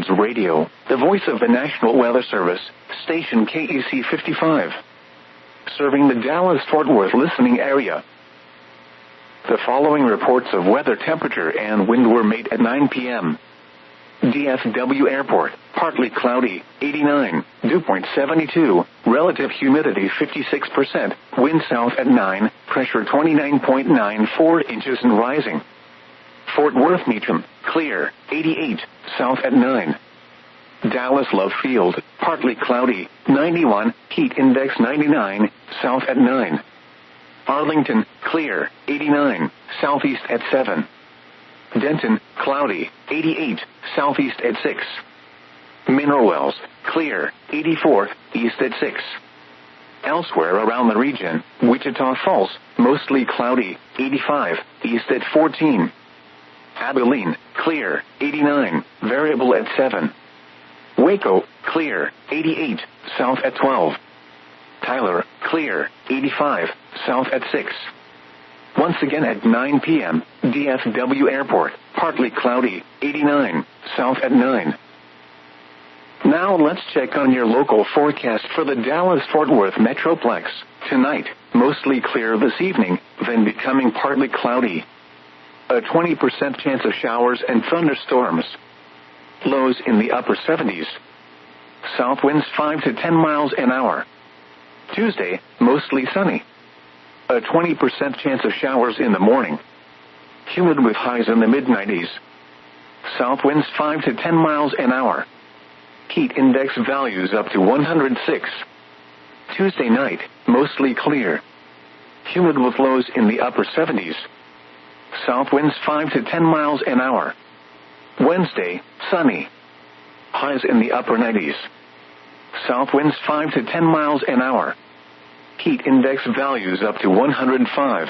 Radio, the voice of the National Weather Service, station KEC 55. Serving the Dallas-Fort Worth listening area. The following reports of weather, temperature, and wind were made at 9 p.m. DFW Airport, partly cloudy, 89, dew point 72, relative humidity 56%, wind south at 9, pressure 29.94 inches and rising. Fort Worth Meacham, clear, 88, south at 9. Dallas Love Field, partly cloudy, 91, heat index 99, south at 9. Arlington, clear, 89, southeast at 7. Denton, cloudy, 88, southeast at 6. Mineral Wells, clear, 84, east at 6. Elsewhere around the region, Wichita Falls, mostly cloudy, 85, east at 14. Abilene, clear, 89, variable at 7. Waco, clear, 88, south at 12. Tyler, clear, 85, south at 6. Once again at 9 p.m., DFW Airport, partly cloudy, 89, south at 9. Now let's check on your local forecast for the Dallas-Fort Worth Metroplex. Tonight, mostly clear this evening, then becoming partly cloudy. A 20% chance of showers and thunderstorms. Lows in the upper 70s. South winds 5 to 10 miles an hour. Tuesday, mostly sunny. A 20% chance of showers in the morning. Humid with highs in the mid-90s. South winds 5 to 10 miles an hour. Heat index values up to 106. Tuesday night, mostly clear. Humid with lows in the upper 70s. South winds 5 to 10 miles an hour. Wednesday, sunny. Highs in the upper 90s. South winds 5 to 10 miles an hour. Heat index values up to 105.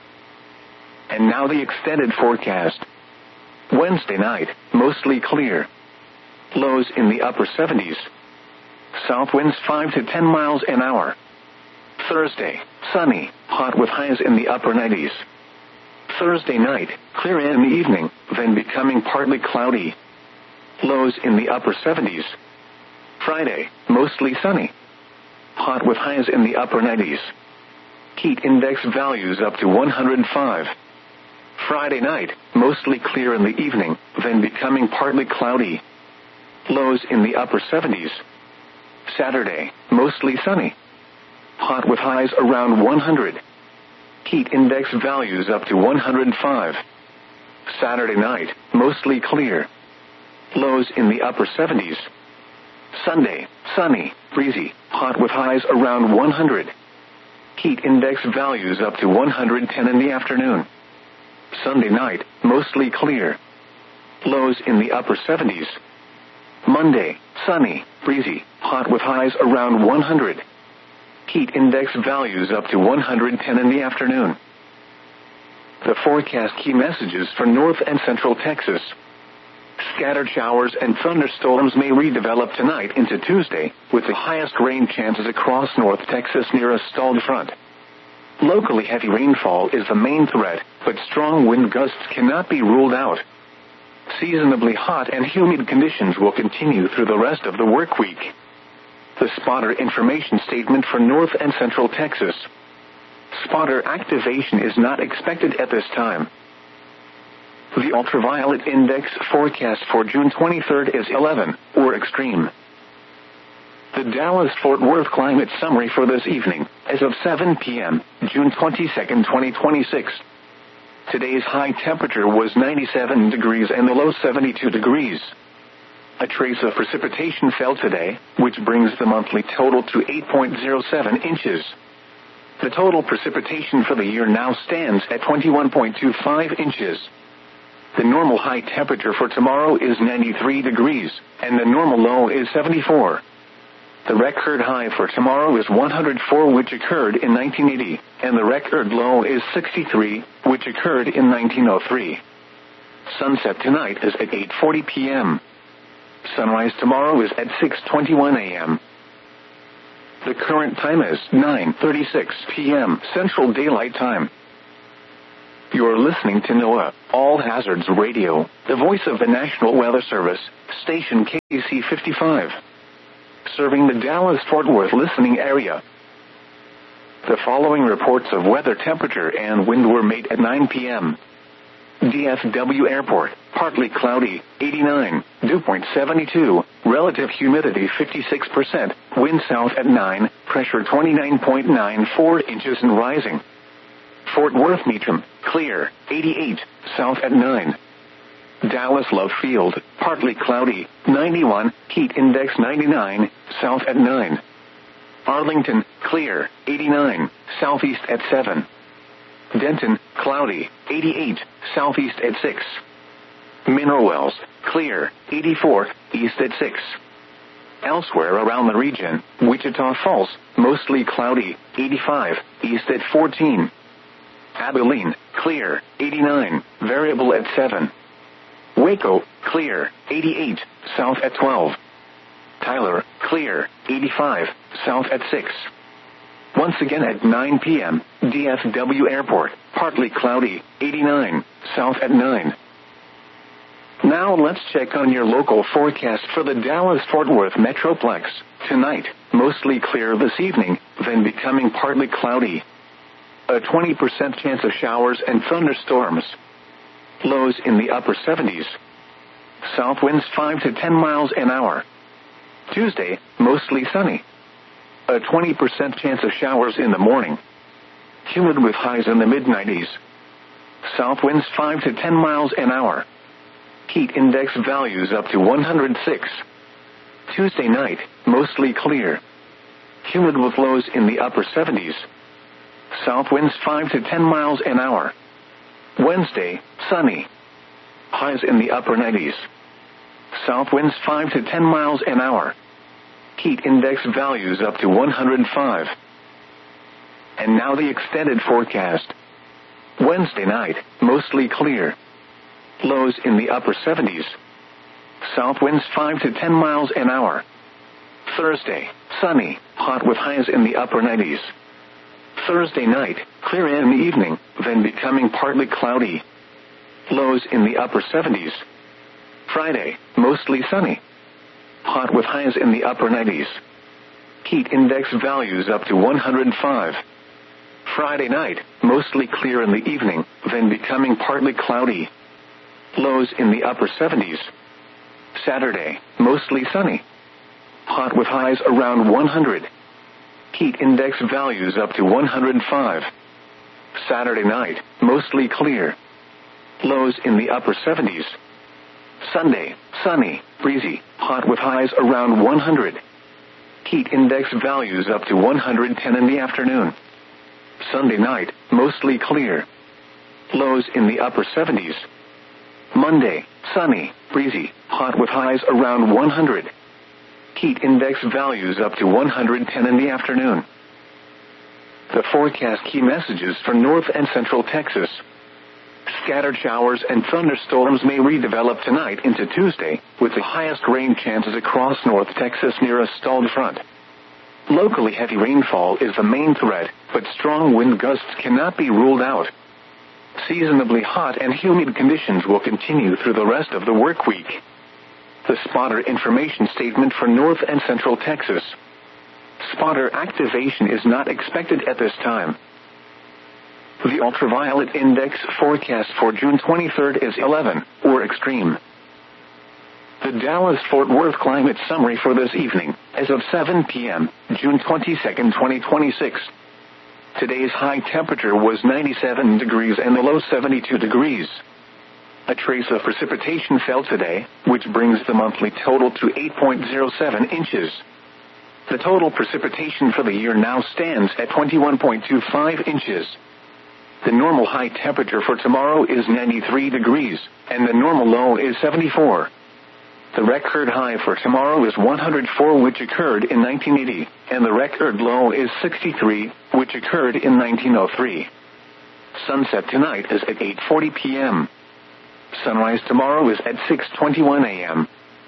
And now the extended forecast. Wednesday night, mostly clear. Lows in the upper 70s. South winds 5 to 10 miles an hour. Thursday, sunny, hot with highs in the upper 90s. Thursday night, clear in the evening, then becoming partly cloudy. Lows in the upper 70s. Friday, mostly sunny. Hot with highs in the upper 90s. Heat index values up to 105. Friday night, mostly clear in the evening, then becoming partly cloudy. Lows in the upper 70s. Saturday, mostly sunny. Hot with highs around 100. Heat index values up to 105. Saturday night, mostly clear. Lows in the upper 70s. Sunday, sunny, breezy, hot with highs around 100. Heat index values up to 110 in the afternoon. Sunday night, mostly clear. Lows in the upper 70s. Monday, sunny, breezy, hot with highs around 100. Heat index values up to 110 in the afternoon. The forecast key messages for North and Central Texas. Scattered showers and thunderstorms may redevelop tonight into Tuesday, with the highest rain chances across North Texas near a stalled front. Locally heavy rainfall is the main threat, but strong wind gusts cannot be ruled out. Seasonably hot and humid conditions will continue through the rest of the work week. The spotter information statement for North and Central Texas. Spotter activation is not expected at this time. The ultraviolet index forecast for June 23rd is 11, or extreme. The Dallas-Fort Worth climate summary for this evening, as of 7 p.m., June 22nd, 2026. Today's high temperature was 97 degrees and the low 72 degrees. A trace of precipitation fell today, which brings the monthly total to 8.07 inches. The total precipitation for the year now stands at 21.25 inches. The normal high temperature for tomorrow is 93 degrees, and the normal low is 74. The record high for tomorrow is 104, which occurred in 1980, and the record low is 63, which occurred in 1903. Sunset tonight is at 8:40 p.m. Sunrise tomorrow is at 6:21 a.m. The current time is 9:36 p.m. Central Daylight Time. You're listening to NOAA, All Hazards Radio, the voice of the National Weather Service, station KUC 55. Serving the Dallas-Fort Worth listening area. The following reports of weather temperature and wind were made at 9 p.m. DFW Airport, partly cloudy, 89, dew point 72, relative humidity 56%, wind south at 9, pressure 29.94 inches and rising. Fort Worth Meacham, clear, 88, south at 9. Dallas Love Field, partly cloudy, 91, heat index 99, south at 9. Arlington, clear, 89, southeast at 7. Denton, cloudy, 88, southeast at 6. Mineral Wells, clear, 84, east at 6. Elsewhere around the region, Wichita Falls, mostly cloudy, 85, east at 14. Abilene, clear, 89, variable at 7. Waco, clear, 88, south at 12. Tyler, clear, 85, south at 6. Once again at 9 p.m., DFW Airport, partly cloudy, 89, south at 9. Now let's check on your local forecast for the Dallas-Fort Worth Metroplex. Tonight, mostly clear this evening, then becoming partly cloudy. A 20% chance of showers and thunderstorms. Lows in the upper 70s. South winds 5 to 10 miles an hour. Tuesday, mostly sunny. A 20% chance of showers in the morning. Humid with highs in the mid-90s. South winds 5 to 10 miles an hour. Heat index values up to 106. Tuesday night, mostly clear. Humid with lows in the upper 70s. South winds 5 to 10 miles an hour. Wednesday, sunny. Highs in the upper 90s. South winds 5 to 10 miles an hour. Heat index values up to 105. And now the extended forecast. Wednesday night, mostly clear. Lows in the upper 70s. South winds 5 to 10 miles an hour. Thursday, sunny, hot with highs in the upper 90s. Thursday night, clear in the evening, then becoming partly cloudy. Lows in the upper 70s. Friday, mostly sunny. Hot with highs in the upper 90s. Heat index values up to 105. Friday night, mostly clear in the evening, then becoming partly cloudy. Lows in the upper 70s. Saturday, mostly sunny. Hot with highs around 100. Heat index values up to 105. Saturday night, mostly clear. Lows in the upper 70s. Sunday, sunny, breezy, hot with highs around 100. Heat index values up to 110 in the afternoon. Sunday night, mostly clear. Lows in the upper 70s. Monday, sunny, breezy, hot with highs around 100. Heat index values up to 110 in the afternoon. The forecast key messages for North and Central Texas. Scattered showers and thunderstorms may redevelop tonight into Tuesday, with the highest rain chances across North Texas near a stalled front. Locally heavy rainfall is the main threat, but strong wind gusts cannot be ruled out. Seasonably hot and humid conditions will continue through the rest of the work week. The spotter information statement for North and Central Texas. Spotter activation is not expected at this time. The ultraviolet index forecast for June 23rd is 11, or extreme. The Dallas-Fort Worth climate summary for this evening, as of 7 p.m., June 22nd, 2026. Today's high temperature was 97 degrees and the low 72 degrees. A trace of precipitation fell today, which brings the monthly total to 8.07 inches. The total precipitation for the year now stands at 21.25 inches. The normal high temperature for tomorrow is 93 degrees, and the normal low is 74. The record high for tomorrow is 104, which occurred in 1980, and the record low is 63, which occurred in 1903. Sunset tonight is at 8:40 p.m. Sunrise tomorrow is at 6:21 a.m.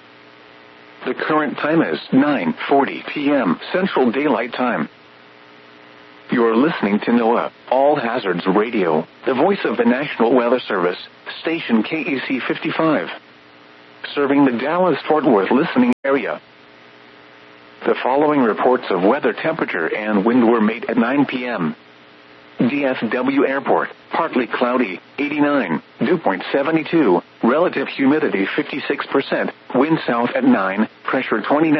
The current time is 9:40 p.m. Central Daylight Time. You're listening to NOAA, All Hazards Radio, the voice of the National Weather Service, station KEC 55. Serving the Dallas-Fort Worth listening area. The following reports of weather temperature and wind were made at 9 p.m. DFW Airport, partly cloudy, 89, dew point 72, relative humidity 56%, wind south at 9, pressure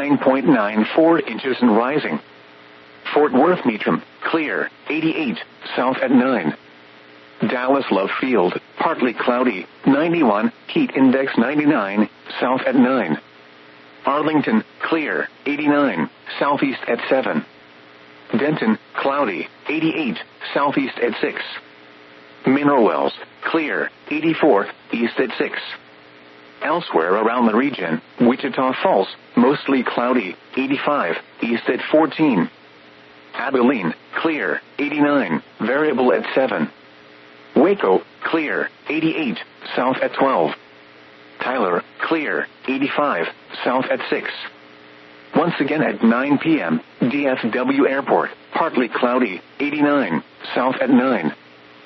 29.94 inches and rising. Fort Worth Meacham, clear, 88, south at 9. Dallas Love Field, partly cloudy, 91, heat index 99, south at 9. Arlington, clear, 89, southeast at 7. Denton, cloudy, 88, southeast at 6. Mineral Wells, clear, 84, east at 6. Elsewhere around the region, Wichita Falls, mostly cloudy, 85, east at 14. Abilene, clear, 89, variable at 7. Waco, clear, 88, south at 12. Tyler, clear, 85, south at 6. Once again at 9 p.m., DFW Airport, partly cloudy, 89, south at 9.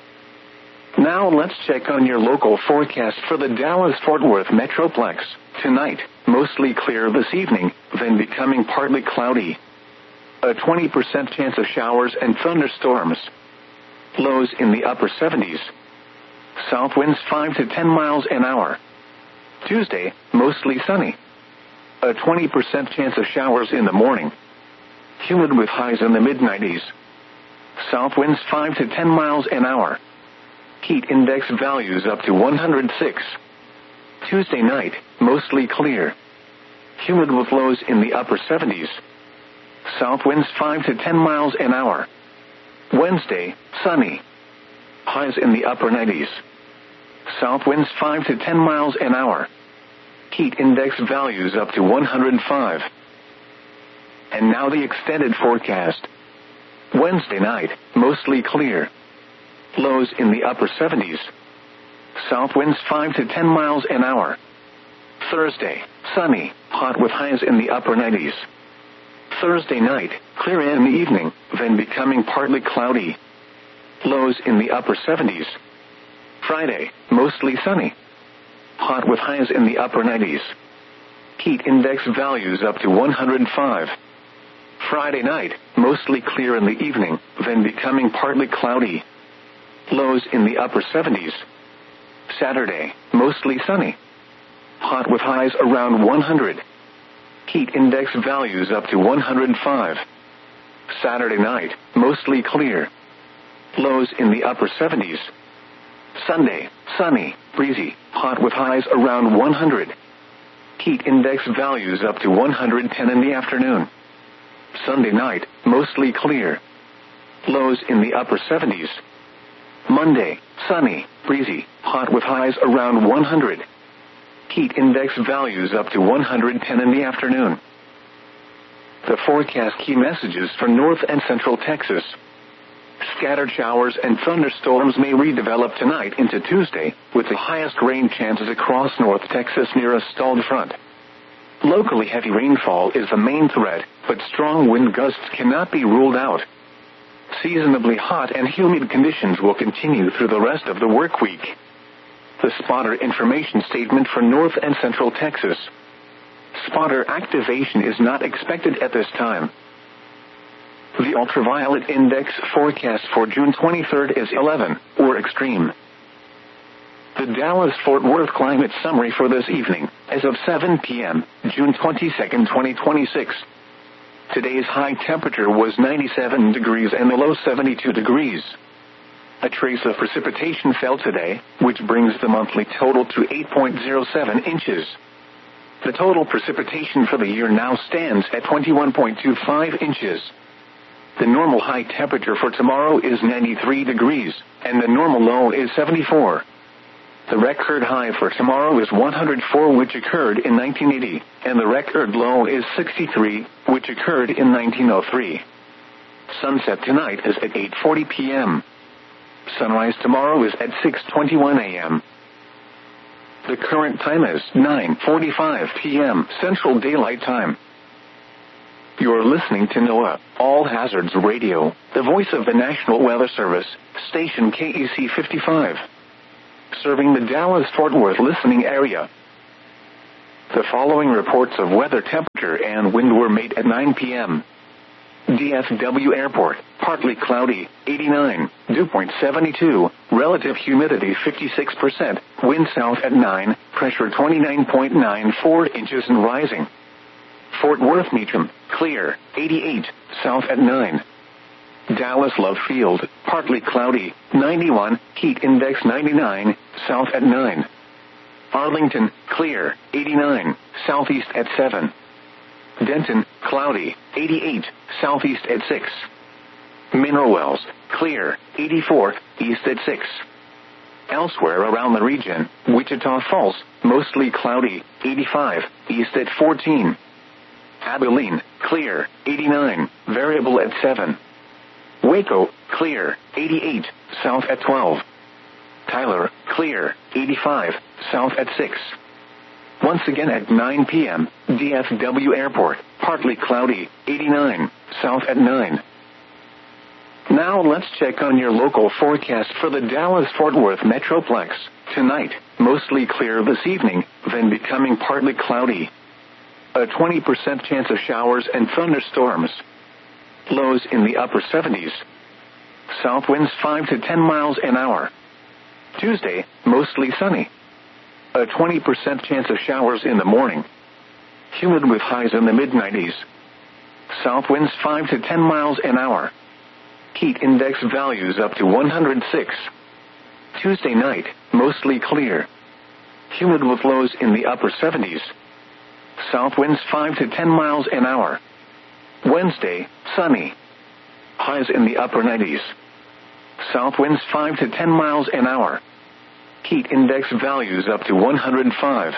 Now let's check on your local forecast for the Dallas-Fort Worth Metroplex. Tonight, mostly clear this evening, then becoming partly cloudy. A 20% chance of showers and thunderstorms. Lows in the upper 70s. South winds 5 to 10 miles an hour. Tuesday, mostly sunny. A 20% chance of showers in the morning. Humid with highs in the mid-90s. South winds 5 to 10 miles an hour. Heat index values up to 106. Tuesday night, mostly clear. Humid with lows in the upper 70s. South winds 5 to 10 miles an hour. Wednesday, sunny. Highs in the upper 90s. South winds 5 to 10 miles an hour. Heat index values up to 105. And now the extended forecast. Wednesday night, mostly clear. Lows in the upper 70s. South winds 5 to 10 miles an hour. Thursday, sunny, hot with highs in the upper 90s. Thursday night, clear in the evening, then becoming partly cloudy. Lows in the upper 70s. Friday, mostly sunny. Hot with highs in the upper 90s. Heat index values up to 105. Friday night, mostly clear in the evening, then becoming partly cloudy. Lows in the upper 70s. Saturday, mostly sunny. Hot with highs around 100. Heat index values up to 105. Saturday night, mostly clear. Lows in the upper 70s. Sunday, sunny, breezy, hot with highs around 100. Heat index values up to 110 in the afternoon. Sunday night, mostly clear. Lows in the upper 70s. Monday, sunny, breezy, hot with highs around 100. Heat index values up to 110 in the afternoon. The forecast key messages for North and Central Texas. Scattered showers and thunderstorms may redevelop tonight into Tuesday, with the highest rain chances across North Texas near a stalled front. Locally heavy rainfall is the main threat, but strong wind gusts cannot be ruled out. Seasonably hot and humid conditions will continue through the rest of the work week. The spotter information statement for North and Central Texas. Spotter activation is not expected at this time. The ultraviolet index forecast for June 23rd is 11, or extreme. The Dallas-Fort Worth climate summary for this evening, as of 7 p.m., June 22, 2026. Today's high temperature was 97 degrees and the low 72 degrees. A trace of precipitation fell today, which brings the monthly total to 8.07 inches. The total precipitation for the year now stands at 21.25 inches. The normal high temperature for tomorrow is 93 degrees, and the normal low is 74. The record high for tomorrow is 104, which occurred in 1980, and the record low is 63, which occurred in 1903. Sunset tonight is at 8:40 p.m. Sunrise tomorrow is at 6:21 a.m. The current time is 9:45 p.m. Central Daylight Time. You're listening to NOAA All Hazards Radio, the voice of the National Weather Service, station KEC 55. Serving the Dallas-Fort Worth listening area. The following reports of weather temperature and wind were made at 9 p.m. DFW Airport, partly cloudy, 89, dew point 72, relative humidity 56%, wind south at 9, pressure 29.94 inches and rising. Fort Worth Meacham, clear, 88, south at 9. Dallas Love Field, partly cloudy, 91, heat index 99, south at 9. Arlington, clear, 89, southeast at 7. Denton, cloudy, 88, southeast at 6. Mineral Wells, clear, 84, east at 6. Elsewhere around the region, Wichita Falls, mostly cloudy, 85, east at 14. Abilene, clear, 89, variable at 7. Waco, clear, 88, south at 12. Tyler, clear, 85, south at 6. Once again at 9 p.m., DFW Airport, partly cloudy, 89, south at 9. Now let's check on your local forecast for the Dallas-Fort Worth Metroplex. Tonight, mostly clear this evening, then becoming partly cloudy. A 20% chance of showers and thunderstorms. Lows in the upper 70s. South winds 5 to 10 miles an hour. Tuesday, mostly sunny. A 20% chance of showers in the morning. Humid with highs in the mid-90s. South winds 5 to 10 miles an hour. Heat index values up to 106. Tuesday night, mostly clear. Humid with lows in the upper 70s. South winds 5 to 10 miles an hour. Wednesday, sunny. Highs in the upper 90s. South winds 5 to 10 miles an hour. Heat index values up to 105.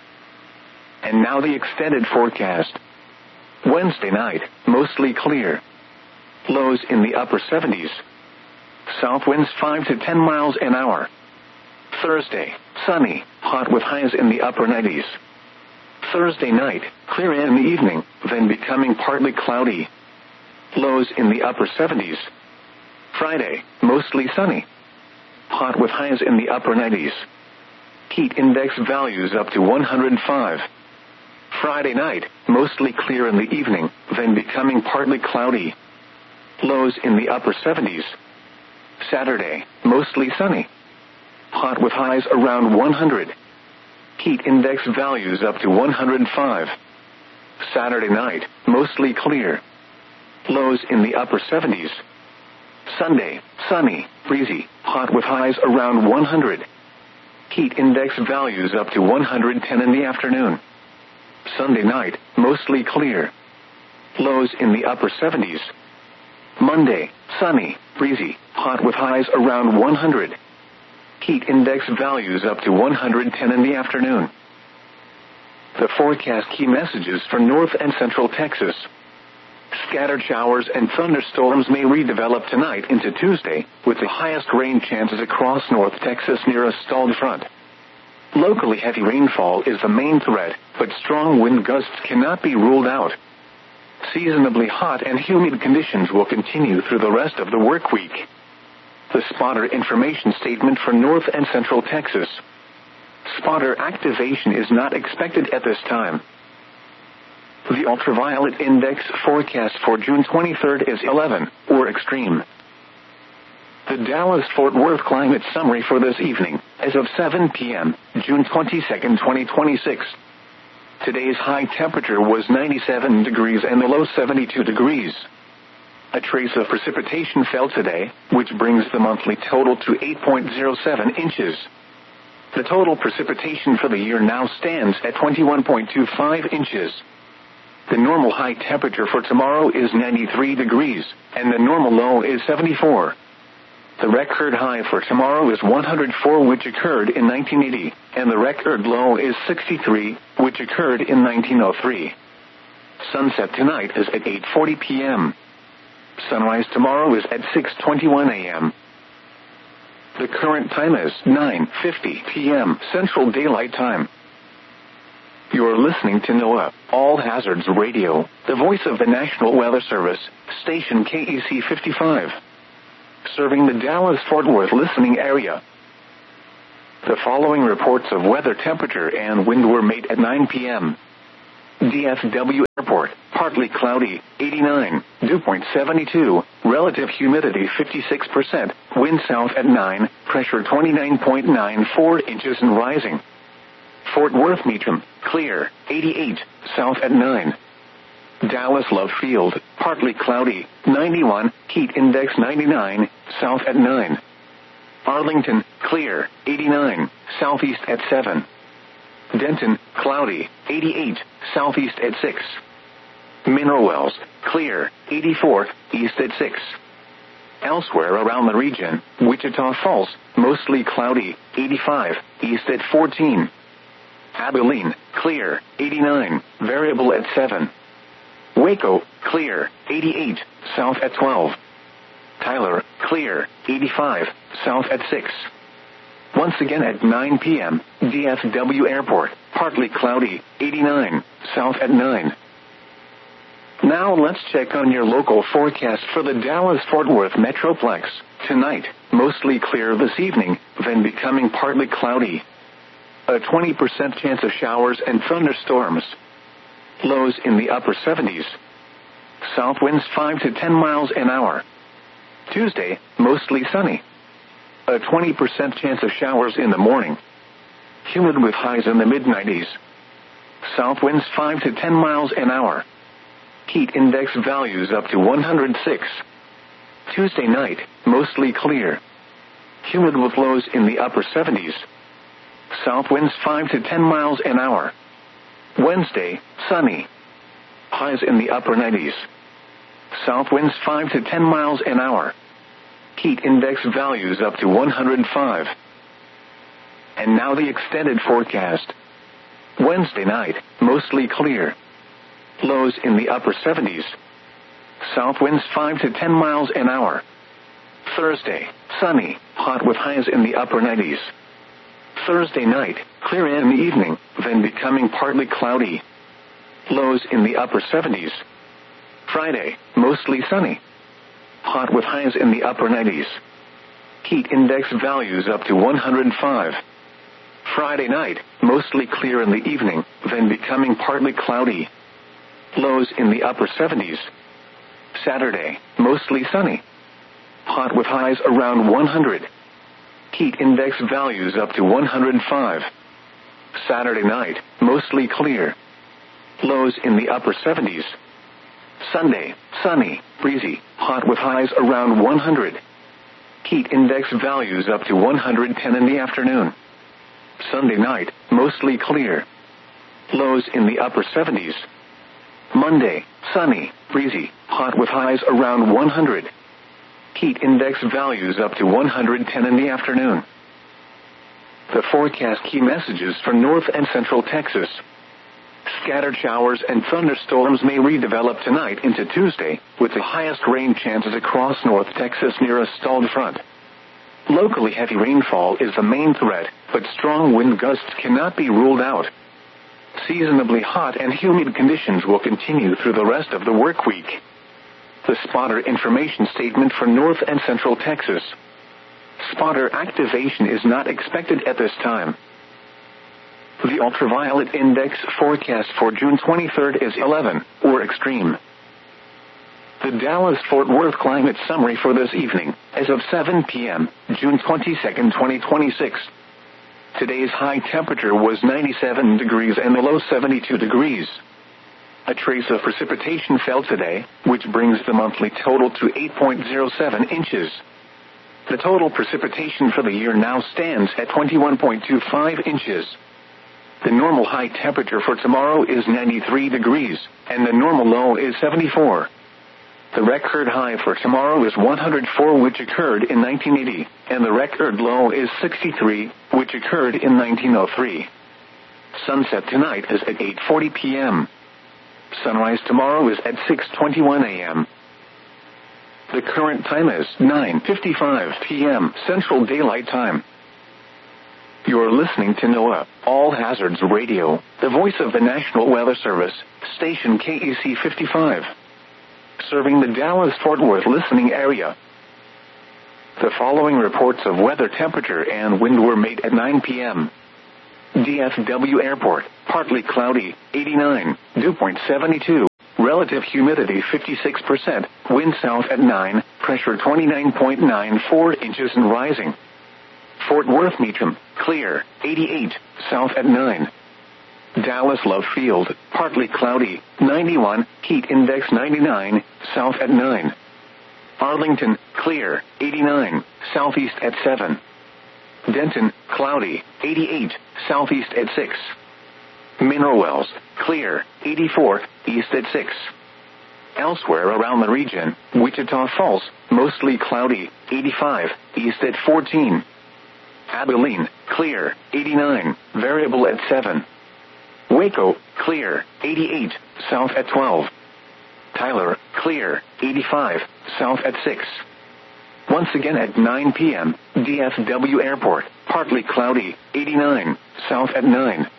And now the extended forecast. Wednesday night, mostly clear. Lows in the upper 70s. South winds 5 to 10 miles an hour. Thursday, sunny, hot with highs in the upper 90s. Thursday night, clear in the evening, then becoming partly cloudy. Lows in the upper 70s. Friday, mostly sunny. Hot with highs in the upper 90s. Heat index values up to 105. Friday night, mostly clear in the evening, then becoming partly cloudy. Lows in the upper 70s. Saturday, mostly sunny. Hot with highs around 100. Heat index values up to 105. Saturday night, mostly clear. Lows in the upper 70s. Sunday, sunny, breezy, hot with highs around 100. Heat index values up to 110 in the afternoon. Sunday night, mostly clear. Lows in the upper 70s. Monday, sunny, breezy, hot with highs around 100. Heat index values up to 110 in the afternoon. The forecast key messages for North and Central Texas. Scattered showers and thunderstorms may redevelop tonight into Tuesday, with the highest rain chances across North Texas near a stalled front. Locally heavy rainfall is the main threat, but strong wind gusts cannot be ruled out. Seasonably hot and humid conditions will continue through the rest of the work week. The spotter information statement for North and Central Texas. Spotter activation is not expected at this time. The ultraviolet index forecast for June 23rd is 11, or extreme. The Dallas-Fort Worth climate summary for this evening, as of 7 p.m., June 22nd, 2026. Today's high temperature was 97 degrees and the low 72 degrees. A trace of precipitation fell today, which brings the monthly total to 8.07 inches. The total precipitation for the year now stands at 21.25 inches. The normal high temperature for tomorrow is 93 degrees, and the normal low is 74. The record high for tomorrow is 104, which occurred in 1980, and the record low is 63, which occurred in 1903. Sunset tonight is at 8:40 p.m. Sunrise tomorrow is at 6:21 a.m. The current time is 9:50 p.m. Central Daylight Time. You're listening to NOAA, All Hazards Radio, the voice of the National Weather Service, station KEC 55. Serving the Dallas-Fort Worth listening area. The following reports of weather, temperature, and wind were made at 9 p.m. DFW Airport, partly cloudy, 89, dew point 72, relative humidity 56%, wind south at 9, pressure 29.94 inches and rising. Fort Worth Meacham, clear, 88, south at 9. Dallas Love Field, partly cloudy, 91, heat index 99, south at 9. Arlington, clear, 89, southeast at 7. Denton, cloudy, 88, southeast at 6. Mineral Wells, clear, 84, east at 6. Elsewhere around the region, Wichita Falls, mostly cloudy, 85, east at 14. Abilene, clear, 89, variable at 7. Waco, clear, 88, south at 12. Tyler, clear, 85, south at 6. Once again at 9 p.m., DFW Airport, partly cloudy, 89, south at 9. Now let's check on your local forecast for the Dallas-Fort Worth Metroplex. Tonight, mostly clear this evening, then becoming partly cloudy. A 20% chance of showers and thunderstorms. Lows in the upper 70s. South winds 5 to 10 miles an hour. Tuesday, mostly sunny. A 20% chance of showers in the morning. Humid with highs in the mid-90s. South winds 5 to 10 miles an hour. Heat index values up to 106. Tuesday night, mostly clear. Humid with lows in the upper 70s. South winds 5 to 10 miles an hour. Wednesday, sunny. Highs in the upper 90s. South winds 5 to 10 miles an hour. Heat index values up to 105. And now the extended forecast. Wednesday night, mostly clear. Lows in the upper 70s. South winds 5 to 10 miles an hour. Thursday, sunny, hot with highs in the upper 90s. Thursday night, clear in the evening, then becoming partly cloudy. Lows in the upper 70s. Friday, mostly sunny. Hot with highs in the upper 90s. Heat index values up to 105. Friday night, mostly clear in the evening, then becoming partly cloudy. Lows in the upper 70s. Saturday, mostly sunny. Hot with highs around 100. Heat index values up to 105. Saturday night, mostly clear. Lows in the upper 70s. Sunday, sunny, breezy, hot with highs around 100. Heat index values up to 110 in the afternoon. Sunday night, mostly clear. Lows in the upper 70s. Monday, sunny, breezy, hot with highs around 100. Heat index values up to 110 in the afternoon. The forecast key messages for North and Central Texas. Scattered showers and thunderstorms may redevelop tonight into Tuesday, with the highest rain chances across North Texas near a stalled front. Locally heavy rainfall is the main threat, but strong wind gusts cannot be ruled out. Seasonably hot and humid conditions will continue through the rest of the work week. The spotter information statement for North and Central Texas. Spotter activation is not expected at this time. The ultraviolet index forecast for June 23rd is 11, or extreme. The Dallas-Fort Worth climate summary for this evening, as of 7 p.m., June 22nd, 2026. Today's high temperature was 97 degrees and the low 72 degrees. A trace of precipitation fell today, which brings the monthly total to 8.07 inches. The total precipitation for the year now stands at 21.25 inches. The normal high temperature for tomorrow is 93 degrees, and the normal low is 74. The record high for tomorrow is 104, which occurred in 1980, and the record low is 63, which occurred in 1903. Sunset tonight is at 8:40 p.m. Sunrise tomorrow is at 6:21 a.m. The current time is 9:55 p.m. Central Daylight Time. You're listening to NOAA, All Hazards Radio, the voice of the National Weather Service, station KEC 55. Serving the Dallas-Fort Worth listening area. The following reports of weather temperature and wind were made at 9 p.m. DFW Airport, partly cloudy, 89, dew point 72, relative humidity 56%, wind south at 9, pressure 29.94 inches and rising. Fort Worth Meacham, clear, 88, south at 9. Dallas Love Field, partly cloudy, 91, heat index 99, south at 9. Arlington, clear, 89, southeast at 7. Denton, cloudy, 88, southeast at 6. Mineral Wells, clear, 84, east at 6. Elsewhere around the region, Wichita Falls, mostly cloudy, 85, east at 14. Abilene, clear, 89, variable at 7. Waco, clear, 88, south at 12. Tyler, clear, 85, south at 6. Once again at 9 p.m., DFW Airport, partly cloudy, 89, south at 9.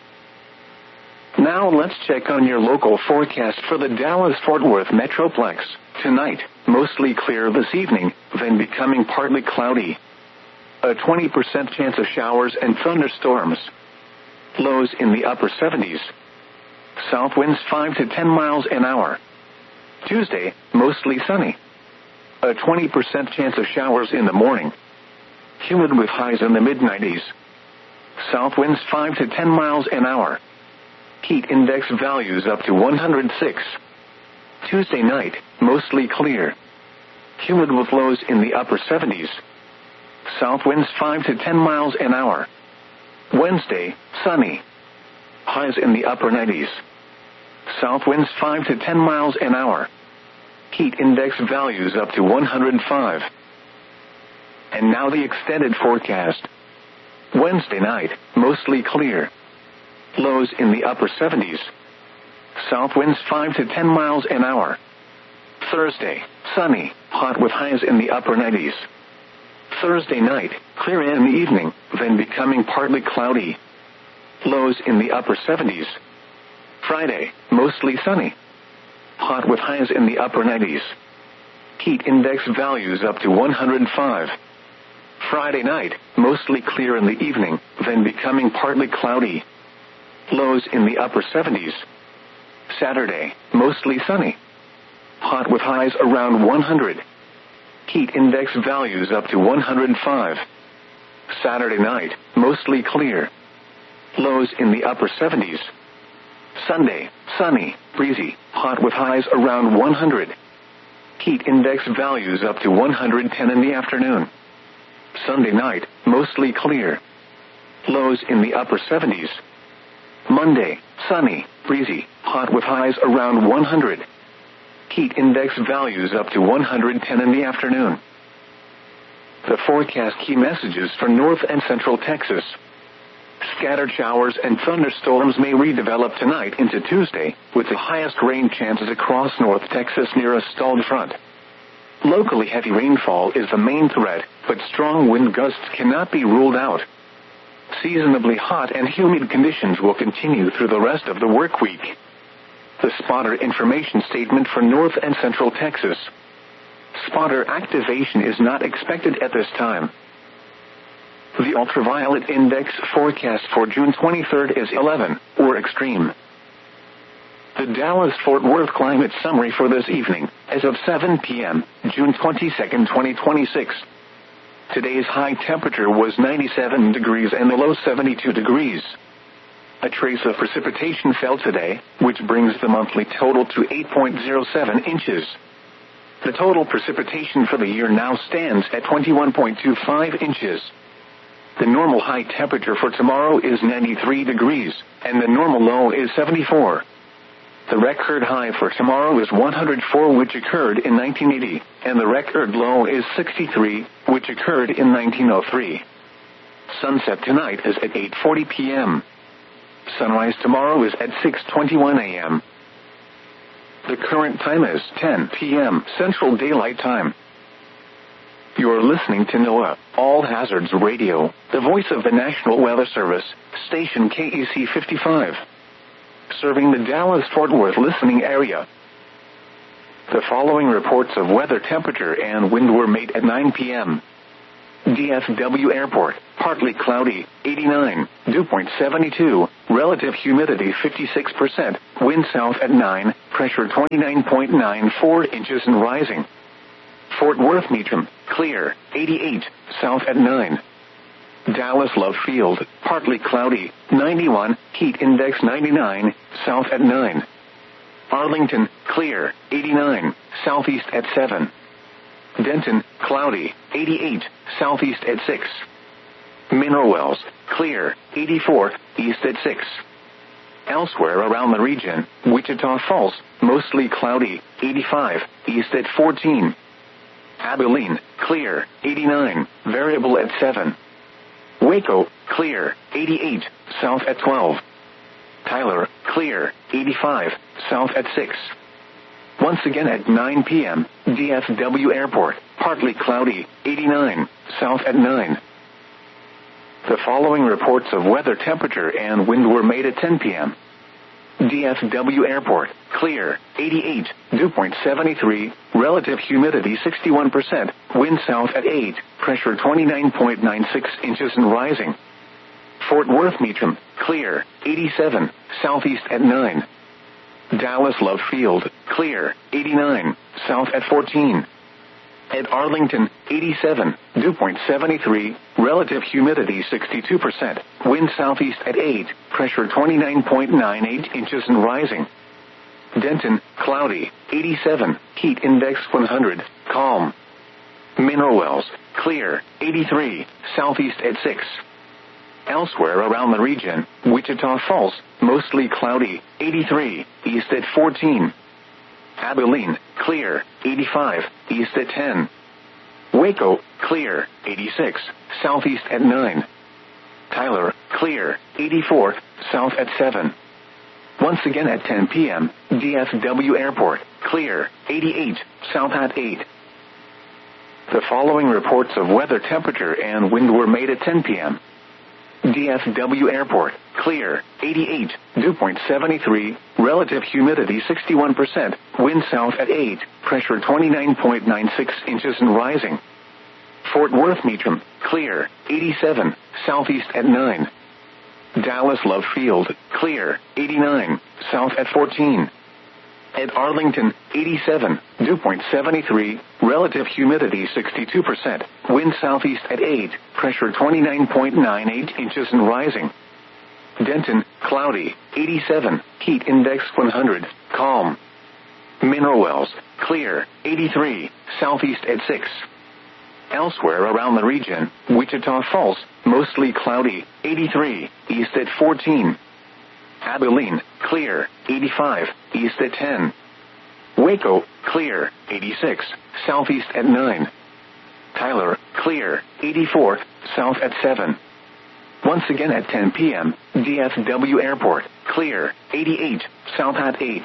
Now let's check on your local forecast for the Dallas-Fort Worth Metroplex. Tonight, mostly clear this evening, then becoming partly cloudy. A 20% chance of showers and thunderstorms. Lows in the upper 70s. South winds 5 to 10 miles an hour. Tuesday, mostly sunny. A 20% chance of showers in the morning. Humid with highs in the mid-90s. South winds 5 to 10 miles an hour. Heat index values up to 106. Tuesday night, mostly clear. Humid with lows in the upper 70s. South winds 5 to 10 miles an hour. Wednesday, sunny. Highs in the upper 90s. South winds 5 to 10 miles an hour. Heat index values up to 105. And now the extended forecast. Wednesday night, mostly clear. Lows in the upper 70s. South winds 5 to 10 miles an hour. Thursday, sunny, hot with highs in the upper 90s. Thursday night, clear in the evening, then becoming partly cloudy. Lows in the upper 70s. Friday, mostly sunny. Hot with highs in the upper 90s. Heat index values up to 105. Friday night, mostly clear in the evening, then becoming partly cloudy. Lows in the upper 70s. Saturday, mostly sunny. Hot with highs around 100. Heat index values up to 105. Saturday night, mostly clear. Lows in the upper 70s. Sunday, sunny, breezy, hot with highs around 100. Heat index values up to 110 in the afternoon. Sunday night, mostly clear. Lows in the upper 70s. Monday, sunny, breezy, hot with highs around 100. Heat index values up to 110 in the afternoon. The forecast key messages for North and Central Texas. Scattered showers and thunderstorms may redevelop tonight into Tuesday, with the highest rain chances across North Texas near a stalled front. Locally heavy rainfall is the main threat, but strong wind gusts cannot be ruled out. Seasonably hot and humid conditions will continue through the rest of the work week. The spotter information statement for North and Central Texas. Spotter activation is not expected at this time. The ultraviolet index forecast for June 23rd is 11, or extreme. The Dallas-Fort Worth climate summary for this evening, as of 7 p.m., June 22nd, 2026. Today's high temperature was 97 degrees and the low 72 degrees. A trace of precipitation fell today, which brings the monthly total to 8.07 inches. The total precipitation for the year now stands at 21.25 inches. The normal high temperature for tomorrow is 93 degrees, and the normal low is 74. The record high for tomorrow is 104, which occurred in 1980, and the record low is 63, which occurred in 1903. Sunset tonight is at 8:40 p.m. Sunrise tomorrow is at 6:21 a.m. The current time is 10 p.m. Central Daylight Time. You're listening to NOAA All Hazards Radio, the voice of the National Weather Service, station KEC 55. Serving the Dallas-Fort Worth listening area. The following reports of weather temperature and wind were made at 9 p.m. DFW Airport, partly cloudy, 89, dew point 72, relative humidity 56%, wind south at 9, pressure 29.94 inches and rising. Fort Worth Meacham, clear, 88, south at 9. Dallas Love Field, partly cloudy, 91, heat index 99, south at 9. Arlington, clear, 89, southeast at 7. Denton, cloudy, 88, southeast at 6. Mineral Wells, clear, 84, east at 6. Elsewhere around the region, Wichita Falls, mostly cloudy, 85, east at 14. Abilene, clear, 89, variable at 7. Waco, clear, 88, south at 12. Tyler, clear, 85, south at 6. Once again at 9 p.m., DFW Airport, partly cloudy, 89, south at 9. The following reports of weather temperature and wind were made at 10 p.m. DFW Airport, clear, 88, dew point 73, relative humidity 61%, wind south at 8, pressure 29.96 inches and rising. Fort Worth Meacham, clear, 87, southeast at 9. Dallas Love Field, clear, 89, south at 14. At Arlington, 87, dew point 73, relative humidity 62%, wind southeast at 8, pressure 29.98 inches and rising. Denton, cloudy, 87, heat index 100, calm. Mineral Wells, clear, 83, southeast at 6. Elsewhere around the region, Wichita Falls, mostly cloudy, 83, east at 14. Abilene, clear, 85, east at 10. Waco, clear, 86, southeast at 9. Tyler, clear, 84, south at 7. Once again at 10 p.m., DFW Airport, clear, 88, south at 8. The following reports of weather temperature and wind were made at 10 p.m. DFW Airport, clear, 88, dew point 73, relative humidity 61%, wind south at 8, pressure 29.96 inches and rising. Fort Worth Meacham, clear, 87, southeast at 9. Dallas Love Field, clear, 89, south at 14. At Arlington, 87, dew point 73, relative humidity 62%, wind southeast at 8, pressure 29.98 inches and rising. Denton, cloudy, 87, heat index 100, calm. Mineral Wells, clear, 83, southeast at 6. Elsewhere around the region, Wichita Falls, mostly cloudy, 83, east at 14. Abilene, clear, 85, east at 10. Waco, clear, 86, southeast at 9. Tyler, clear, 84, south at 7. Once again at 10 p.m., DFW Airport, clear, 88, south at 8.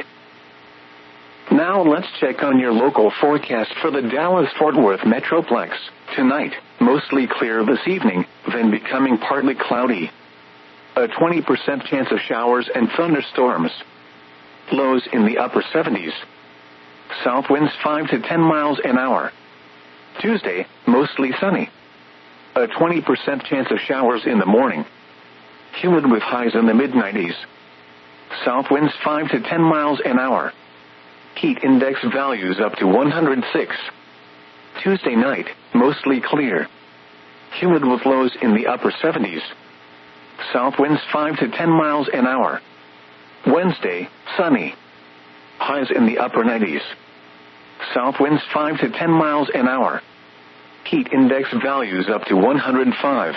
Now let's check on your local forecast for the Dallas-Fort Worth Metroplex. Tonight, mostly clear this evening, then becoming partly cloudy. A 20% chance of showers and thunderstorms. Lows in the upper 70s. South winds 5 to 10 miles an hour. Tuesday, mostly sunny. A 20% chance of showers in the morning. Humid with highs in the mid-90s. South winds 5 to 10 miles an hour. Heat index values up to 106. Tuesday night, mostly clear. Humid with lows in the upper 70s. South winds 5 to 10 miles an hour. Wednesday, sunny. Highs in the upper 90s. South winds 5 to 10 miles an hour. Heat index values up to 105.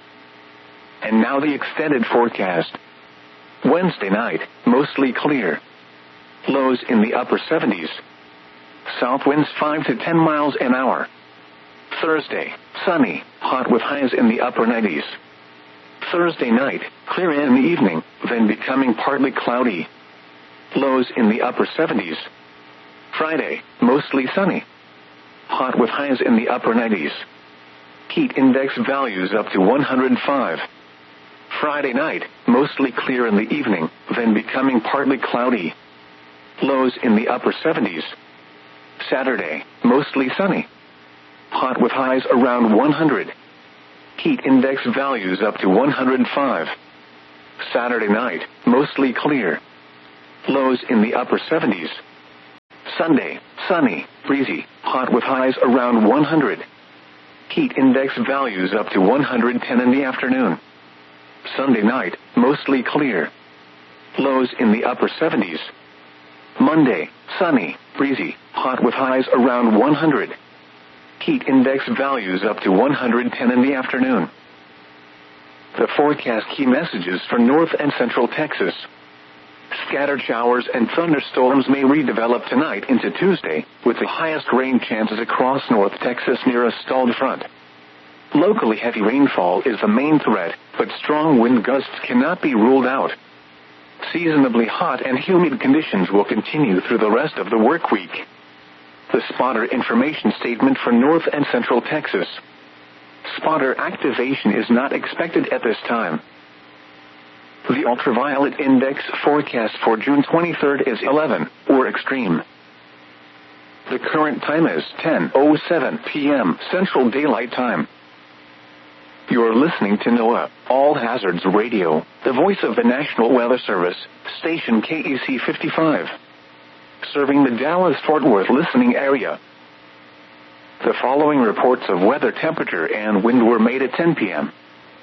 And now the extended forecast. Wednesday night, mostly clear. Lows in the upper 70s. South winds 5 to 10 miles an hour. Thursday, sunny, hot with highs in the upper 90s. Thursday night, clear in the evening, then becoming partly cloudy. Lows in the upper 70s. Friday, mostly sunny. Hot with highs in the upper 90s. Heat index values up to 105. Friday night, mostly clear in the evening, then becoming partly cloudy. Lows in the upper 70s. Saturday, mostly sunny. Hot with highs around 100. Heat index values up to 105. Saturday night, mostly clear. Lows in the upper 70s. Sunday, sunny, breezy, hot with highs around 100. Heat index values up to 110 in the afternoon. Sunday night, mostly clear. Lows in the upper 70s. Monday, sunny, breezy, hot with highs around 100. Heat index values up to 110 in the afternoon. The forecast key messages for North and Central Texas. Scattered showers and thunderstorms may redevelop tonight into Tuesday, with the highest rain chances across North Texas near a stalled front. Locally heavy rainfall is the main threat, but strong wind gusts cannot be ruled out. Seasonably hot and humid conditions will continue through the rest of the work week. The spotter information statement for North and Central Texas. Spotter activation is not expected at this time. The ultraviolet index forecast for June 23rd is 11, or extreme. The current time is 10:07 p.m. Central Daylight Time. You're listening to NOAA, All Hazards Radio, the voice of the National Weather Service, station KEC 55. Serving the Dallas-Fort Worth listening area. The following reports of weather temperature and wind were made at 10 p.m.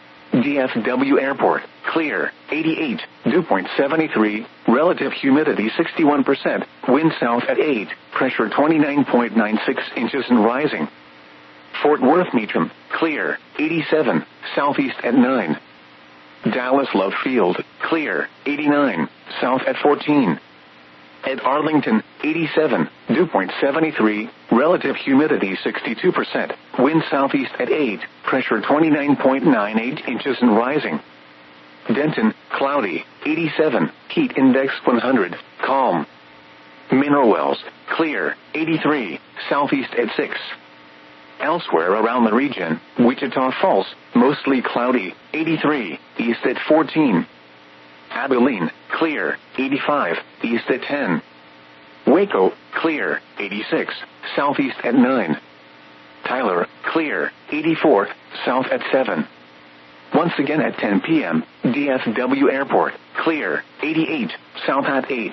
DFW Airport, clear, 88, dew point 73, relative humidity 61%, wind south at 8, pressure 29.96 inches and rising. Fort Worth Meacham, clear, 87, southeast at 9. Dallas Love Field, clear, 89, south at 14. At Arlington, 87, dew point 73, relative humidity 62%, wind southeast at 8, pressure 29.98 inches and rising. Denton, cloudy, 87, heat index 100, calm. Mineral Wells, clear, 83, southeast at 6. Elsewhere around the region, Wichita Falls, mostly cloudy, 83, east at 14. Abilene, clear, 85, east at 10. Waco, clear, 86, southeast at 9. Tyler, clear, 84, south at 7. Once again at 10 p.m., DFW Airport, clear, 88, south at 8.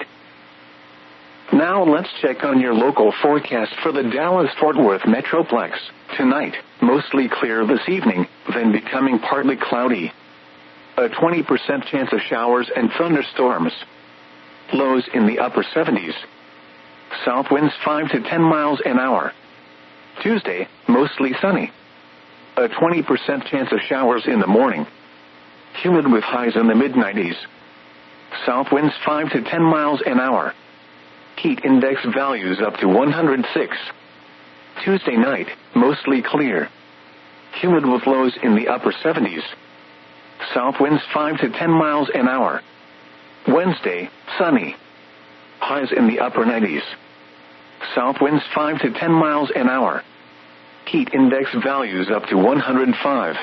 Now let's check on your local forecast for the Dallas-Fort Worth Metroplex. Tonight, mostly clear this evening, then becoming partly cloudy. A 20% chance of showers and thunderstorms. Lows in the upper 70s. South winds 5 to 10 miles an hour. Tuesday, mostly sunny. A 20% chance of showers in the morning. Humid with highs in the mid-90s. South winds 5 to 10 miles an hour. Heat index values up to 106. Tuesday night, mostly clear. Humid with lows in the upper 70s. South winds 5 to 10 miles an hour. Wednesday, sunny. Highs in the upper 90s. South winds 5 to 10 miles an hour. Heat index values up to 105.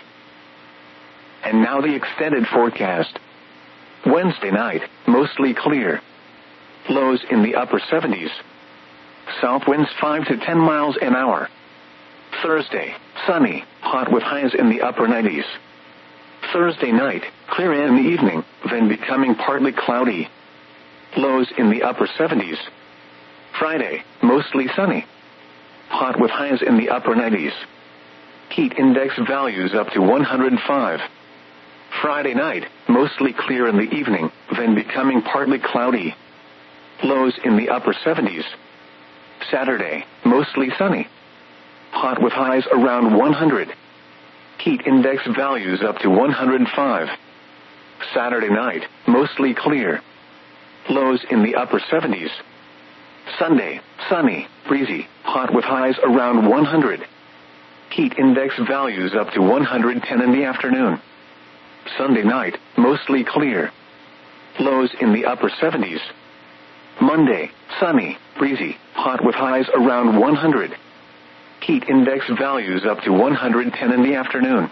And now the extended forecast. Wednesday night, mostly clear. Lows in the upper 70s. South winds 5 to 10 miles an hour. Thursday, sunny, hot with highs in the upper 90s. Thursday night, clear in the evening, then becoming partly cloudy. Lows in the upper 70s. Friday, mostly sunny. Hot with highs in the upper 90s. Heat index values up to 105. Friday night, mostly clear in the evening, then becoming partly cloudy. Lows in the upper 70s. Saturday, mostly sunny. Hot with highs around 100. Heat index values up to 105. Saturday night, mostly clear. Lows in the upper 70s. Sunday, sunny, breezy, hot with highs around 100. Heat index values up to 110 in the afternoon. Sunday night, mostly clear. Lows in the upper 70s. Monday, sunny, breezy, hot with highs around 100. Heat index values up to 110 in the afternoon.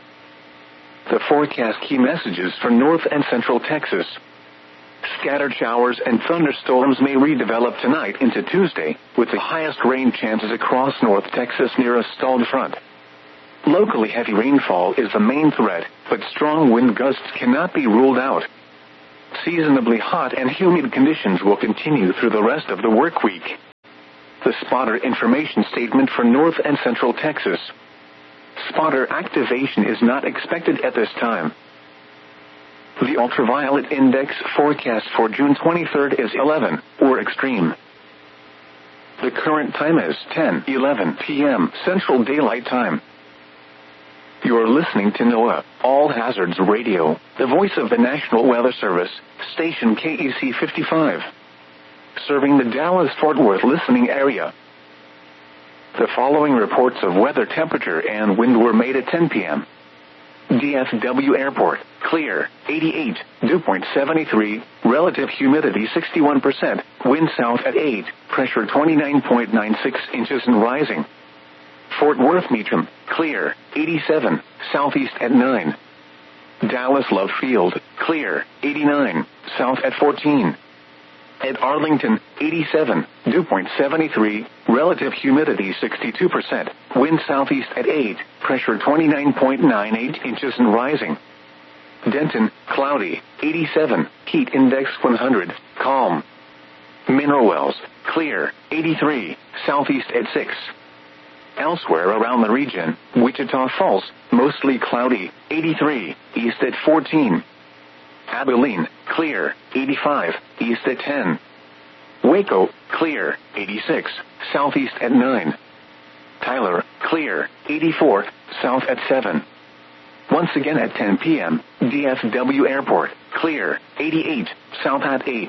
The forecast key messages for north and central Texas. Scattered showers and thunderstorms may redevelop tonight into Tuesday, with the highest rain chances across North Texas near a stalled front. Locally heavy rainfall is the main threat, but strong wind gusts cannot be ruled out. Seasonably hot and humid conditions will continue through the rest of the work week. The spotter information statement for North and Central Texas. Spotter activation is not expected at this time. The ultraviolet index forecast for June 23rd is 11, or extreme. The current time is 10:11 p.m. Central Daylight Time. You're listening to NOAA All Hazards Radio, the voice of the National Weather Service, station KEC 55. Serving the Dallas-Fort Worth listening area. The following reports of weather, temperature, and wind were made at 10 p.m. DFW Airport, clear, 88, dew point 73, relative humidity 61%, wind south at 8, pressure 29.96 inches and rising. Fort Worth Meacham, clear, 87, southeast at 9. Dallas Love Field, clear, 89, south at 14. At Arlington, 87, dew point 73, relative humidity 62%, wind southeast at 8, pressure 29.98 inches and rising. Denton, cloudy, 87, heat index 100, calm. Mineral Wells, clear, 83, southeast at 6. Elsewhere around the region, Wichita Falls, mostly cloudy, 83, east at 14. Abilene, clear, 85, east at 10. Waco, clear, 86, southeast at 9. Tyler, clear, 84, south at 7. Once again at 10 p.m., DFW Airport, clear, 88, south at 8.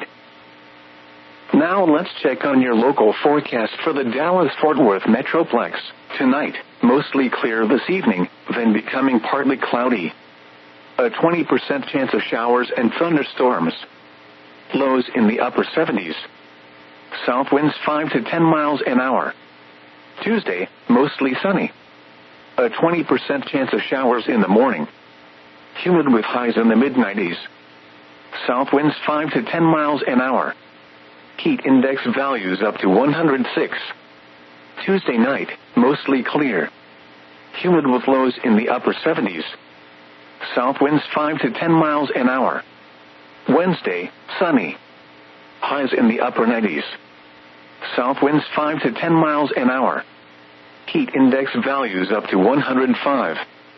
Now let's check on your local forecast for the Dallas-Fort Worth Metroplex. Tonight, mostly clear this evening, then becoming partly cloudy. A 20% chance of showers and thunderstorms. Lows in the upper 70s. South winds 5 to 10 miles an hour. Tuesday, mostly sunny. A 20% chance of showers in the morning. Humid with highs in the mid-90s. South winds 5 to 10 miles an hour. Heat index values up to 106. Tuesday night, mostly clear. Humid with lows in the upper 70s. South winds 5 to 10 miles an hour. Wednesday, sunny. Highs in the upper 90s. South winds 5 to 10 miles an hour. Heat index values up to 105.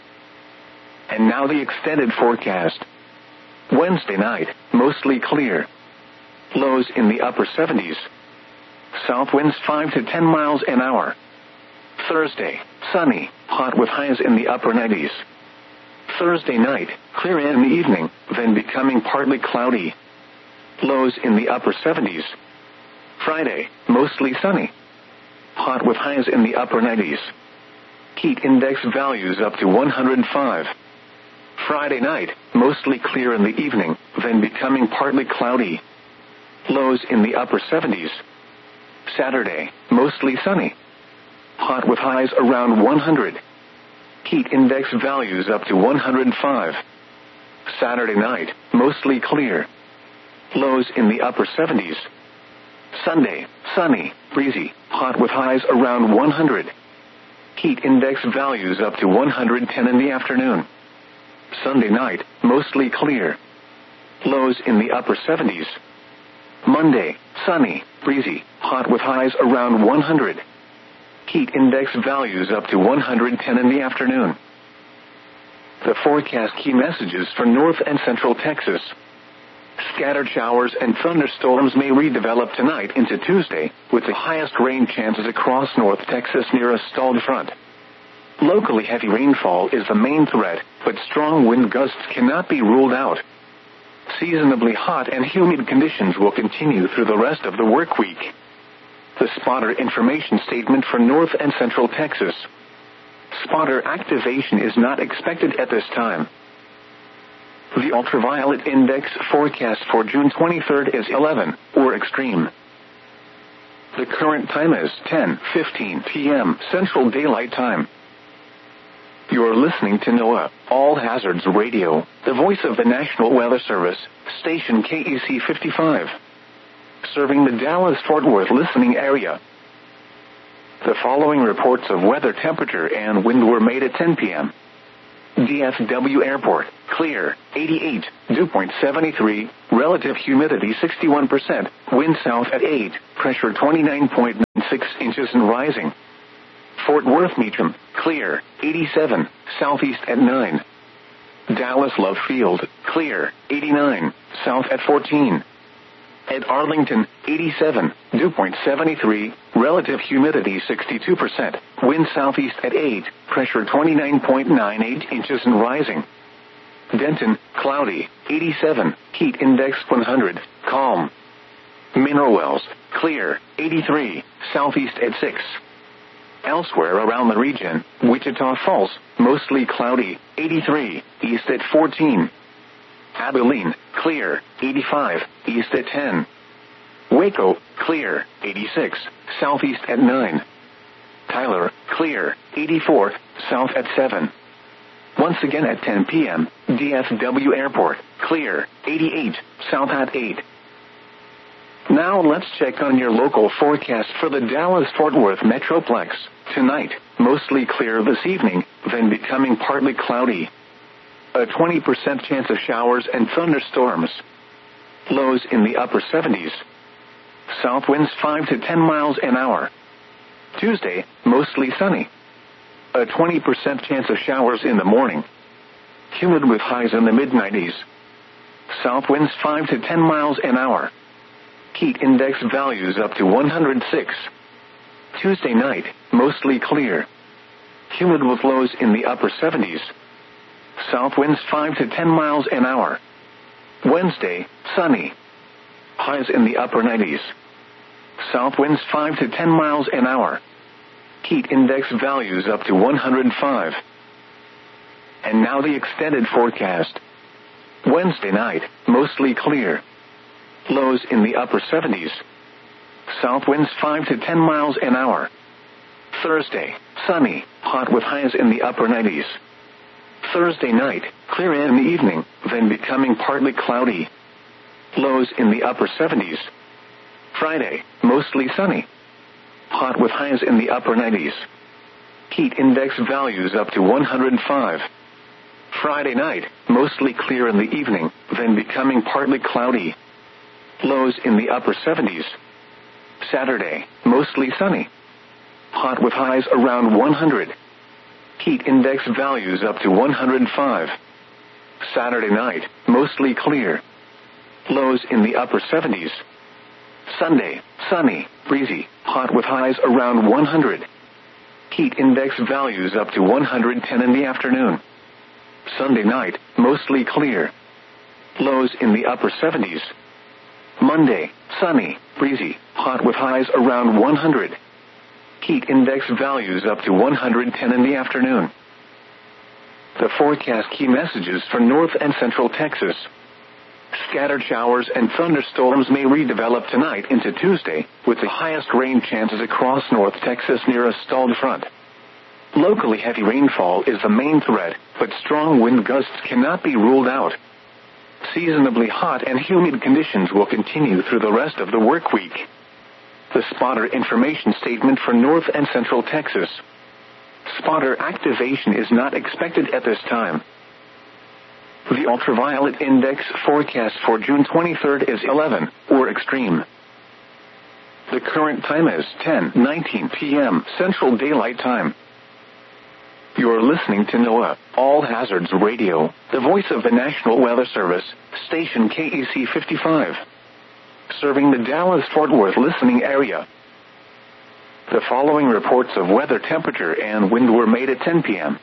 And now the extended forecast. Wednesday night, mostly clear. Lows in the upper 70s. South winds 5 to 10 miles an hour. Thursday, sunny, hot with highs in the upper 90s. Thursday night, clear in the evening, then becoming partly cloudy. Lows in the upper 70s. Friday, mostly sunny. Hot with highs in the upper 90s. Heat index values up to 105. Friday night, mostly clear in the evening, then becoming partly cloudy. Lows in the upper 70s. Saturday, mostly sunny. Hot with highs around 100. Heat index values up to 105. Saturday night, mostly clear. Lows in the upper 70s. Sunday, sunny, breezy, hot with highs around 100. Heat index values up to 110 in the afternoon. Sunday night, mostly clear. Lows in the upper 70s. Monday, sunny, breezy, hot with highs around 100. Heat index values up to 110 in the afternoon. The forecast key messages for North and Central Texas. Scattered showers and thunderstorms may redevelop tonight into Tuesday, with the highest rain chances across North Texas near a stalled front. Locally heavy rainfall is the main threat, but strong wind gusts cannot be ruled out. Seasonably hot and humid conditions will continue through the rest of the work week. The spotter information statement for North and Central Texas. Spotter activation is not expected at this time. The ultraviolet index forecast for June 23rd is 11, or extreme. The current time is 10:15 p.m. Central Daylight Time. You're listening to NOAA, All Hazards Radio, the voice of the National Weather Service, station KEC 55. Serving the Dallas-Fort Worth listening area. The following reports of weather, temperature, and wind were made at 10 p.m. DFW Airport, clear, 88, dew point 73, relative humidity 61%, wind south at 8, pressure 29.96 inches and rising. Fort Worth Meacham, clear, 87, southeast at 9. Dallas Love Field, clear, 89, south at 14. At Arlington, 87, dew point 73, relative humidity 62%, wind southeast at 8, pressure 29.98 inches and rising. Denton, cloudy, 87, heat index 100, calm. Mineral Wells, clear, 83, southeast at 6. Elsewhere around the region, Wichita Falls, mostly cloudy, 83, east at 14. Abilene, clear, 85, east at 10. Waco, clear, 86, southeast at 9. Tyler, clear, 84, south at 7. Once again at 10 p.m., DFW Airport, clear, 88, south at 8. Now let's check on your local forecast for the Dallas-Fort Worth Metroplex. Tonight, mostly clear this evening, then becoming partly cloudy. A 20% chance of showers and thunderstorms. Lows in the upper 70s. South winds 5 to 10 miles an hour. Tuesday, mostly sunny. A 20% chance of showers in the morning. Humid with highs in the mid-90s. South winds 5 to 10 miles an hour. Heat index values up to 106. Tuesday night, mostly clear. Humid with lows in the upper 70s. South winds 5 to 10 miles an hour. Wednesday, sunny. Highs in the upper 90s. South winds 5 to 10 miles an hour. Heat index values up to 105. And now the extended forecast. Wednesday night, mostly clear. Lows in the upper 70s. South winds 5 to 10 miles an hour. Thursday, sunny, hot with highs in the upper 90s. Thursday night, clear in the evening, then becoming partly cloudy. Lows in the upper 70s. Friday, mostly sunny. Hot with highs in the upper 90s. Heat index values up to 105. Friday night, mostly clear in the evening, then becoming partly cloudy. Lows in the upper 70s. Saturday, mostly sunny. Hot with highs around 100. Heat index values up to 105. Saturday night, mostly clear. Lows in the upper 70s. Sunday, sunny, breezy, hot with highs around 100. Heat index values up to 110 in the afternoon. Sunday night, mostly clear. Lows in the upper 70s. Monday, sunny, breezy, hot with highs around 100. Heat index values up to 110 in the afternoon. The forecast key messages for North and Central Texas. Scattered showers and thunderstorms may redevelop tonight into Tuesday, with the highest rain chances across North Texas near a stalled front. Locally heavy rainfall is the main threat, but strong wind gusts cannot be ruled out. Seasonably hot and humid conditions will continue through the rest of the work week. The spotter information statement for North and Central Texas. Spotter activation is not expected at this time. The ultraviolet index forecast for June 23rd is 11, or extreme. The current time is 10:19 p.m. Central Daylight Time. You're listening to NOAA, All Hazards Radio, the voice of the National Weather Service, station KEC 55. Serving the Dallas-Fort Worth listening area. The following reports of weather, temperature, and wind were made at 10 p.m.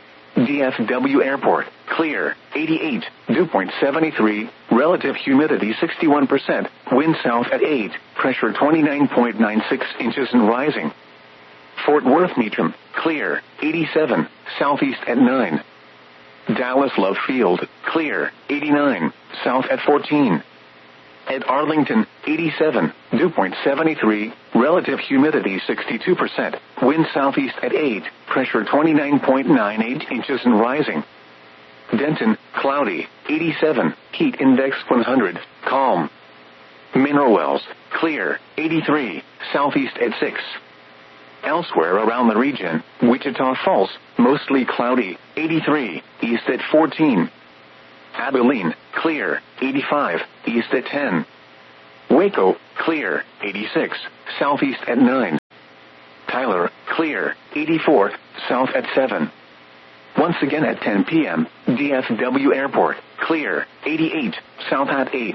DFW Airport, clear, 88, dew point 73, relative humidity 61%, wind south at 8, pressure 29.96 inches and rising. Fort Worth Meacham, clear, 87, southeast at 9. Dallas Love Field, clear, 89, south at 14. At Arlington, 87, dew point 73, relative humidity 62%, wind southeast at 8, pressure 29.98 inches and rising. Denton, cloudy, 87, heat index 100, calm. Mineral Wells, clear, 83, southeast at 6. Elsewhere around the region, Wichita Falls, mostly cloudy, 83, east at 14. Abilene, clear, 85, east at 10. Waco, clear, 86, southeast at 9. Tyler, clear, 84, south at 7. Once again at 10 p.m., DFW Airport, clear, 88, south at 8.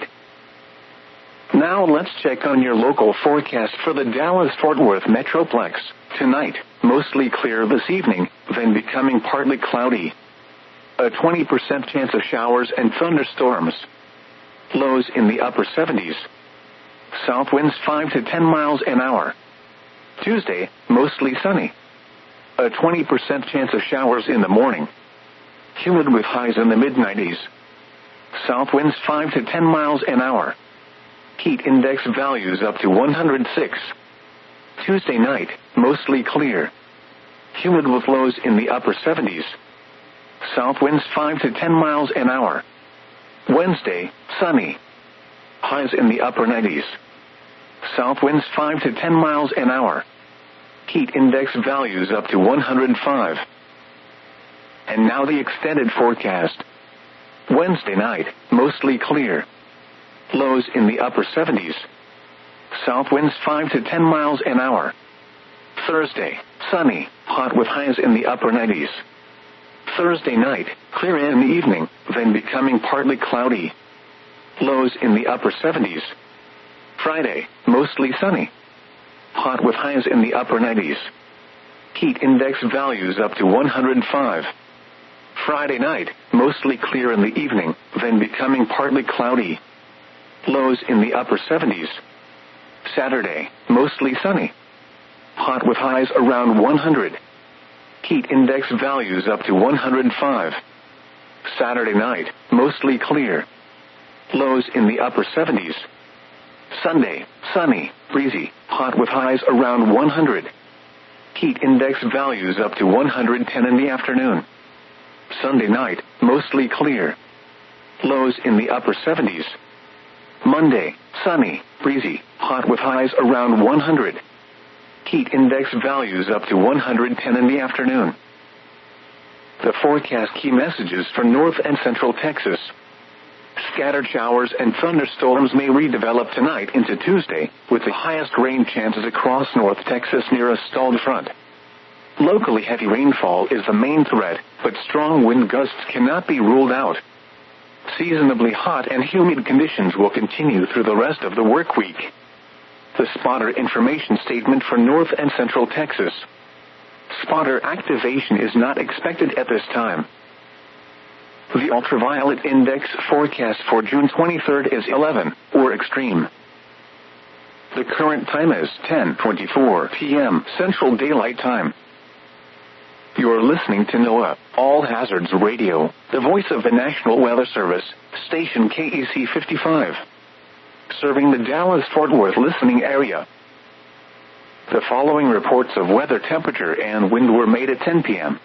Now let's check on your local forecast for the Dallas-Fort Worth Metroplex. Tonight, mostly clear this evening, then becoming partly cloudy. A 20% chance of showers and thunderstorms. Lows in the upper 70s. South winds 5 to 10 miles an hour. Tuesday, mostly sunny. A 20% chance of showers in the morning. Humid with highs in the mid-90s. South winds 5 to 10 miles an hour. Heat index values up to 106. Tuesday night, mostly clear. Humid with lows in the upper 70s. South winds 5 to 10 miles an hour. Wednesday, sunny. Highs in the upper 90s. South winds 5 to 10 miles an hour. Heat index values up to 105. And now the extended forecast. Wednesday night, mostly clear. Lows in the upper 70s. South winds 5 to 10 miles an hour. Thursday, sunny, hot with highs in the upper 90s. Thursday night, clear in the evening, then becoming partly cloudy. Lows in the upper 70s. Friday, mostly sunny. Hot with highs in the upper 90s. Heat index values up to 105. Friday night, mostly clear in the evening, then becoming partly cloudy. Lows in the upper 70s. Saturday, mostly sunny. Hot with highs around 100. Heat index values up to 105. Saturday night, mostly clear. Lows in the upper 70s. Sunday, sunny, breezy, hot with highs around 100. Heat index values up to 110 in the afternoon. Sunday night, mostly clear. Lows in the upper 70s. Monday, sunny, breezy, hot with highs around 100. Heat index values up to 110 in the afternoon. The forecast key messages for North and Central Texas. Scattered showers and thunderstorms may redevelop tonight into Tuesday, with the highest rain chances across North Texas near a stalled front. Locally heavy rainfall is the main threat, but strong wind gusts cannot be ruled out. Seasonably hot and humid conditions will continue through the rest of the work week. The spotter information statement for North and Central Texas. Spotter activation is not expected at this time. The ultraviolet index forecast for June 23rd is 11, or extreme. The current time is 10:24 p.m. Central Daylight Time. You're listening to NOAA, All Hazards Radio, the voice of the National Weather Service, station KEC 55. Serving the Dallas-Fort Worth listening area. The following reports of weather temperature and wind were made at 10 p.m.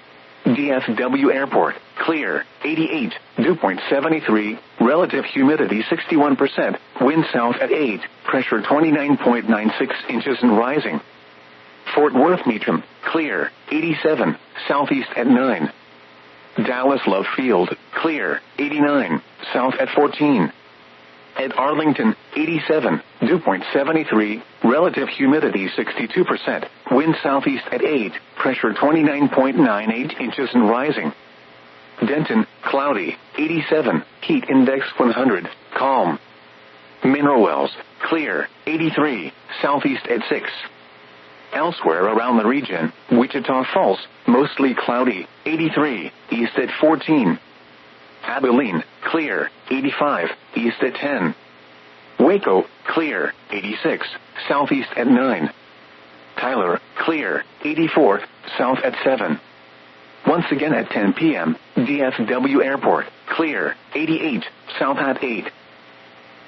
DFW Airport, clear, 88, dew point 73, relative humidity 61%, wind south at 8, pressure 29.96 inches and rising. Fort Worth Meacham, clear, 87, southeast at 9. Dallas Love Field, clear, 89, south at 14. At Arlington, 87, dew point 73, relative humidity 62%, wind southeast at 8, pressure 29.98 inches and rising. Denton, cloudy, 87, heat index 100, calm. Mineral Wells, clear, 83, southeast at 6. Elsewhere around the region, Wichita Falls, mostly cloudy, 83, east at 14. Abilene, clear, 85, east at 10. Waco, clear, 86, southeast at 9. Tyler, clear, 84, south at 7. Once again at 10 p.m., DFW Airport, clear, 88, south at 8.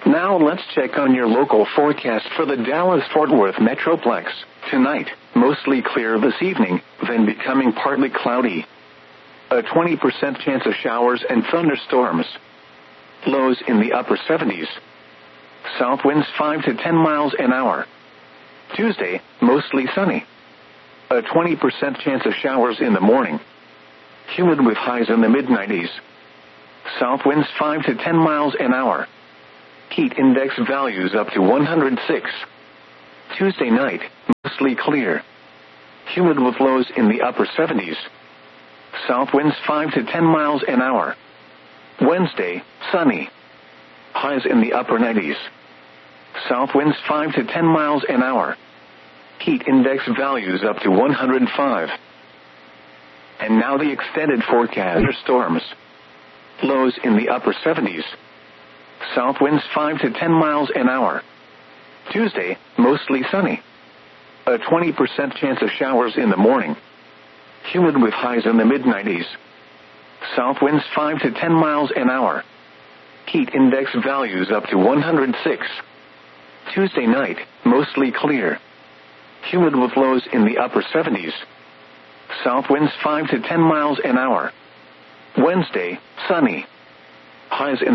Now let's check on your local forecast for the Dallas-Fort Worth Metroplex. Tonight, mostly clear this evening, then becoming partly cloudy. A 20% chance of showers and thunderstorms. Lows in the upper 70s. South winds 5 to 10 miles an hour. Tuesday, mostly sunny. A 20% chance of showers in the morning. Humid with highs in the mid-90s. South winds 5 to 10 miles an hour. Heat index values up to 106. Tuesday night, mostly clear. Humid with lows in the upper 70s. South winds 5 to 10 miles an hour. Wednesday, sunny. Highs in the upper 90s. South winds 5 to 10 miles an hour. Heat index values up to 105. And now the extended forecast. Storms. Lows in the upper 70s. South winds 5 to 10 miles an hour. Tuesday, mostly sunny. A 20% chance of showers in the morning. Humid with highs in the mid-90s. South winds 5 to 10 miles an hour. Heat index values up to 106. Tuesday night, mostly clear. Humid with lows in the upper 70s. South winds 5 to 10 miles an hour. Wednesday, sunny. Highs in